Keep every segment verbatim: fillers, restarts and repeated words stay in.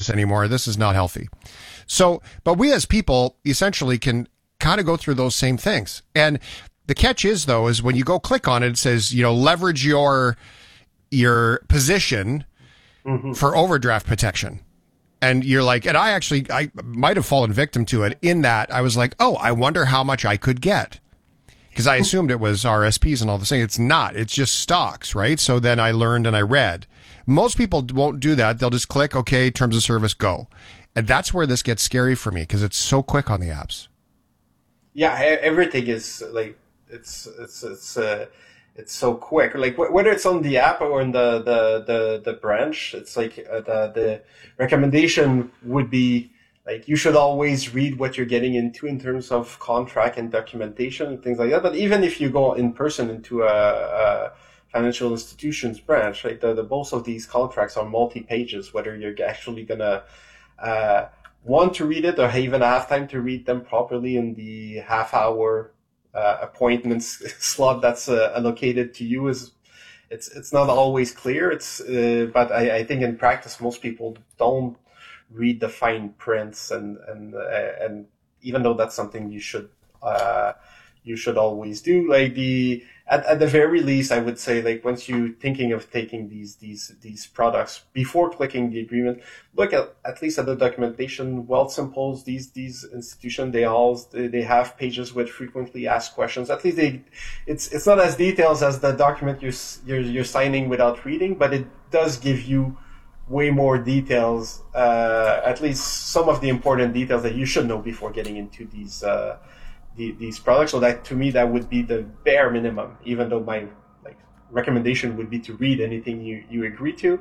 this anymore. This is not healthy. So, but we as people essentially can kind of go through those same things. And the catch is, though, is when you go click on it, it says, you know, leverage your, your position mm-hmm. for overdraft protection. And you're like, and I actually, I might have fallen victim to it in that I was like, oh, I wonder how much I could get. Because I assumed it was R S Ps and all the things. It's not. It's just stocks, right? So then I learned and I read. Most people won't do that. They'll just click, okay, terms of service, go. And that's where this gets scary for me because it's so quick on the apps. Yeah, everything is like, it's, it's, it's, uh, it's so quick. Like whether it's on the app or in the, the, the, the branch, it's like uh, the, the recommendation would be, like, you should always read what you're getting into in terms of contract and documentation and things like that. But even if you go in person into a, a financial institutions branch, like the, the most of these contracts are multi-pages, whether you're actually going to uh, want to read it or even have time to read them properly in the half-hour uh, appointments slot that's uh, allocated to you is it's it's not always clear. It's uh, but I, I think in practice most people don't read the fine prints, and and uh, and even though that's something you should uh, you should always do, like the at, at the very least, I would say, like once you thinking of taking these these these products before clicking the agreement, look at at least at the documentation. Wealthsimple's, these these institutions, they all they, they have pages with frequently asked questions. At least they it's it's not as detailed as the document you're you're, you're signing without reading, but it does give you way more details, uh, at least some of the important details that you should know before getting into these uh, the, these products. So that, to me, that would be the bare minimum, even though my like recommendation would be to read anything you, you agree to,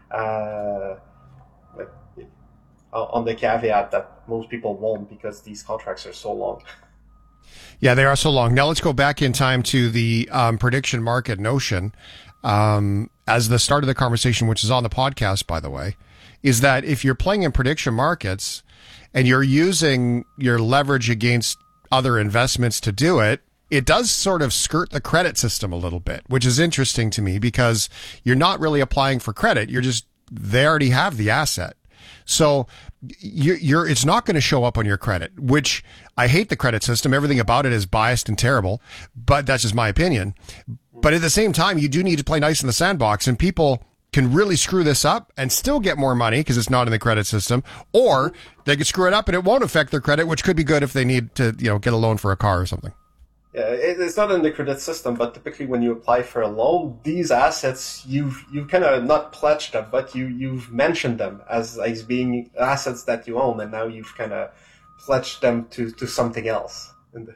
uh, but on the caveat that most people won't because these contracts are so long. Yeah, they are so long. Now let's go back in time to the um, prediction market notion. Um, as the start of the conversation, which is on the podcast, by the way, is that if you're playing in prediction markets and you're using your leverage against other investments to do it, it does sort of skirt the credit system a little bit, which is interesting to me because you're not really applying for credit. You're just, they already have the asset. So you're, you're it's not going to show up on your credit, which I hate the credit system. Everything about it is biased and terrible, but that's just my opinion. But at the same time, you do need to play nice in the sandbox, and people can really screw this up and still get more money because it's not in the credit system, or they could screw it up and it won't affect their credit, which could be good if they need to, you know, get a loan for a car or something. Yeah, it's not in the credit system, but typically when you apply for a loan, these assets, you've you've kind of not pledged them, but you, you've mentioned them as, as being assets that you own, and now you've kind of pledged them to, to something else. And,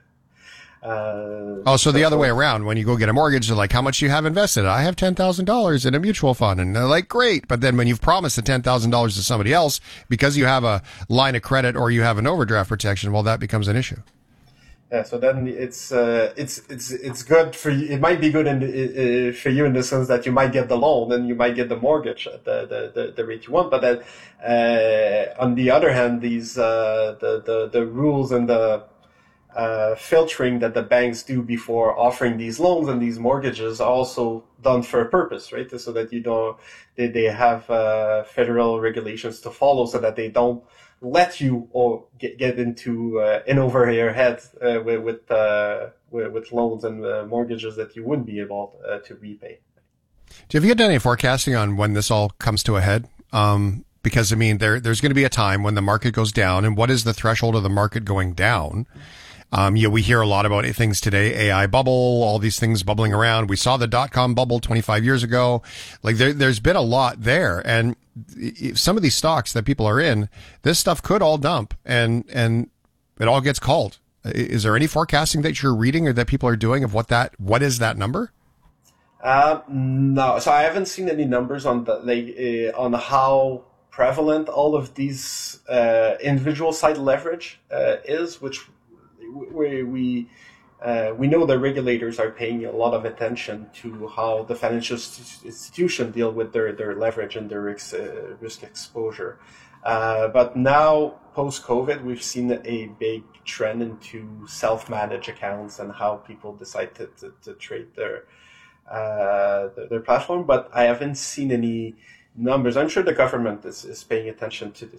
uh, oh, so the other way around, when you go get a mortgage, they're like, how much do you have invested? I have ten thousand dollars in a mutual fund. And they're like, great. But then when you've promised the ten thousand dollars to somebody else, because you have a line of credit or you have an overdraft protection, well, that becomes an issue. Yeah, so then it's uh, it's it's it's good for you. It might be good in the, uh, for you in the sense that you might get the loan and you might get the mortgage at the the, the, the rate you want. But then uh, on the other hand, these uh, the, the the rules and the uh, filtering that the banks do before offering these loans and these mortgages are also done for a purpose, right? So that you don't they they have uh, federal regulations to follow, so that they don't let you or get, get into uh, in over your head uh, with with, uh, with with loans and uh, mortgages that you wouldn't be able uh, to repay. Do you ever get any forecasting on when this all comes to a head? Um, because I mean, there there's going to be a time when the market goes down, and what is the threshold of the market going down? Um, you know, we hear a lot about things today, A I bubble, all these things bubbling around. We saw the dot-com bubble twenty-five years ago. Like there, there's been a lot there. And some of these stocks that people are in, this stuff could all dump and, and it all gets called. Is there any forecasting that you're reading or that people are doing of what that, what is that number? Uh, no. So I haven't seen any numbers on the, like, uh, on how prevalent all of these, uh, individual side leverage, uh, is, which, we we uh, we know the regulators are paying a lot of attention to how the financial institution deal with their, their leverage and their risk, uh, risk exposure. Uh, but now, post-COVID, we've seen a big trend into self-managed accounts and how people decide to, to, to trade their, uh, their their platform. But I haven't seen any numbers. I'm sure the government is, is paying attention to